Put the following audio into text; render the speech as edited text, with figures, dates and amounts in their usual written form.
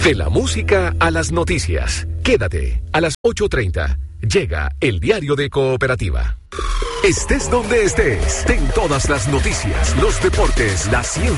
De la música a las noticias. Quédate a las 8:30. Llega el diario de Cooperativa. Estés donde estés, ten todas las noticias, los deportes, la ciencia